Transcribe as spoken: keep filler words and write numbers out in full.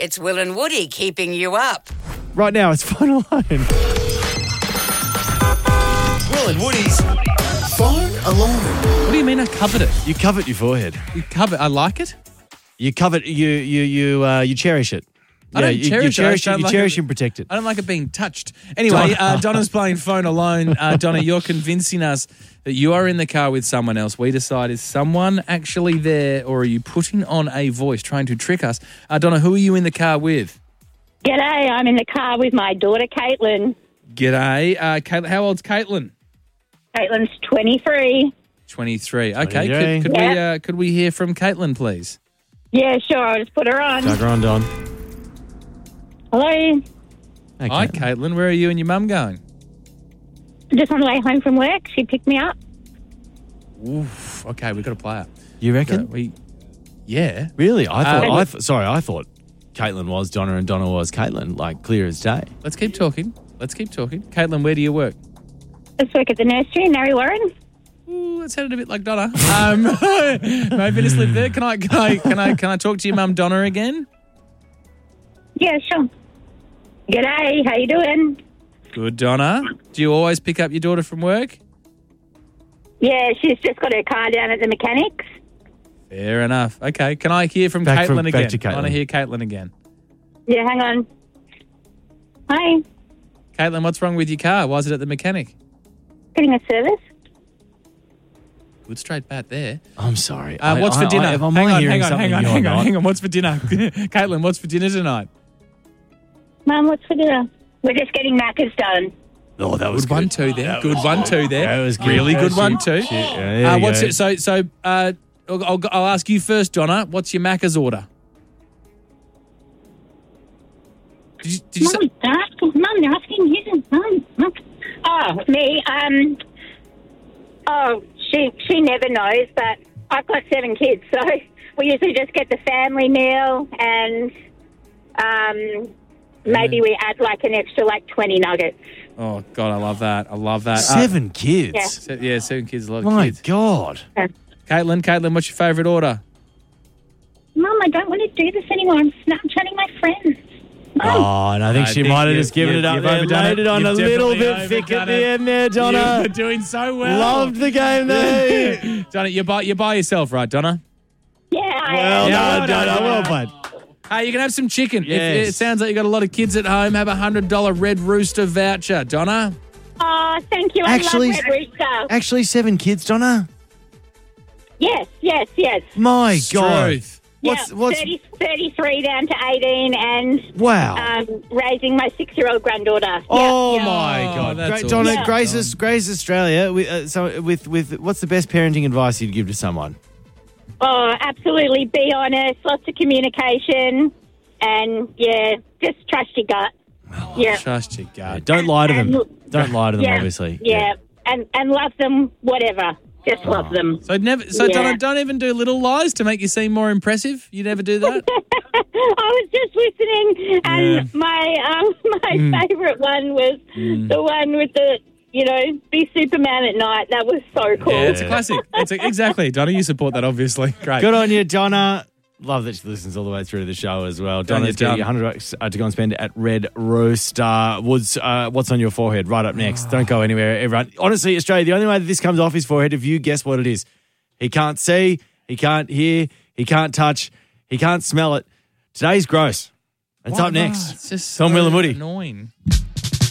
It's Will and Woody keeping you up. Right now, it's Phone Alone. Will and Woody's Phone Alone. What do you mean I covered it? You covet your forehead. You cover I like it? You covet, you you you uh, you cherish it. I don't you, cherish you it. I cherish just don't You like cherish it. and protect it. I don't like it being touched. Anyway, uh, Donna's playing Phone Alone. Uh, Donna, you're convincing us that you are in the car with someone else. We decide, is someone actually there, or are you putting on a voice trying to trick us? Uh, Donna, who are you in the car with? G'day, I'm in the car with my daughter, Caitlin. G'day. Uh, Caitlin, how old's Caitlin? Caitlin's twenty-three. twenty-three. Okay. twenty-three. Could, could, we, Yeah. uh, could we hear from Caitlin, please? Yeah, sure, I'll just put her on. Tug her on, Don. Hello, Hey, Hi, Caitlin. Caitlin. Where are you and your mum going? just on the way home from work. She picked me up. Oof. Okay, we've got to play it. You reckon? We, yeah. Really? I thought. Uh, I th- sorry, I thought Caitlin was Donna and Donna was Caitlin, like clear as day. Let's keep talking. Let's keep talking. Caitlin, where do you work? Let's work at the nursery in Mary Warren. Ooh, that sounded a bit like Donna. Um, maybe just live there. Can I, can I, can I, can I talk to your mum, Donna, again? Yeah, sure. G'day, how you doing? Good, Donna. Do you always pick up your daughter from work? Yeah, she's just got her car down at the mechanics. Fair enough. Okay. Can I hear from Back Caitlin from- again? back to I want Caitlin. to hear Caitlin again. Yeah, hang on. Hi, Caitlin, what's wrong with your car? Why is it at the mechanic? getting a service? Good straight bat there. I'm sorry. Uh, I- what's for I- dinner? I, if I'm hang only on, hearing hang on, something hang on, you're hang on, not- hang on. What's for dinner? Caitlin, what's for dinner tonight? Mum, what's for dinner? We're just getting Macca's done. Oh, that was Good one, two there. Good one, two there. That was good. Really Yeah, good one, shit, two. shit. Yeah, there Uh, you what's go. it? So, so uh, I'll, I'll, I'll ask you first, Donna. What's your Macca's order? Did you, did you say? Mum, they're asking, Mum, they're asking you. Mum, Mum. Oh, me, um, oh, she, she never knows, but I've got seven kids, so we usually just get the family meal and, um, maybe we add like an extra like twenty nuggets. Oh God, I love that. I love that. Uh, Seven kids. Yeah. se- yeah, seven kids, a lot of My kids. God. Caitlin, Caitlin, what's your favourite order? Mum, I don't want to do this anymore. I'm Snapchatting my friends. Mum. Oh, and I think I she think might have you- just given you- it up you've there. overdone Laid it. it on You've a little definitely bit thick at overdone the it. end there, You're Donna. doing so well. Loved the game there. Donna, you're by, you're by yourself, right, Donna? Yeah, I Well am. Yeah, done, well Donna. done. Well played. Hey, you can have some chicken. If Yes. it sounds like you got a lot of kids at home. Have a one hundred dollars Red Rooster voucher. Donna? Oh, thank you. I Actually- love Red Rooster. Actually, seven kids, Donna. Yes, yes, yes. My God. Truth. What's yeah, what's thirty, thirty-three down to eighteen and wow? um, raising my six-year-old granddaughter. Oh yeah, yeah. my Oh, God! that's Great, awesome. Donna, Yeah. Grace, Aus- Grace Australia. With, uh, so with with what's the best parenting advice you'd give to someone? Oh, absolutely. Be honest. Lots of communication. And, yeah, just trust your gut. Yeah. Trust your gut. Don't lie to them. And- Don't lie to them. yeah, Obviously. Yeah. And, and love them, whatever. Just love them. So never. So Yeah. Donna, don't even do little lies to make you seem more impressive. You never do that. I was just listening, and Yeah. my um, my favourite one was the one with the, you know, be Superman at night. That was so cool. Yeah, it's a classic. It's a, exactly, Donna. You support that, obviously. Great. Good on you, Donna. Love that she listens all the way through to the show as well. Done, Donna's you're getting done. one hundred bucks uh, to go and spend at Red Rooster. Woods, uh, what's on your forehead? Right up next. Don't go anywhere, everyone. Honestly, Australia, the only way that this comes off his forehead, if you guess what it is. He can't see, he can't hear, he can't touch, he can't smell it. Today's gross. It's Why up not? next. It's just Tom, so Will and Woody. annoying.